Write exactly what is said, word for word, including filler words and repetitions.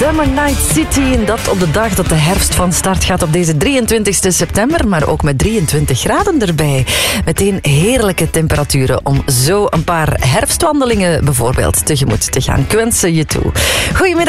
Summer Night City. En dat op de dag dat de herfst van start gaat op deze drieëntwintigste september. Maar ook met drieëntwintig graden erbij. Meteen heerlijke temperaturen om zo een paar herfstwandelingen bijvoorbeeld tegemoet te gaan. Ik wens ze je toe. Goedemiddag.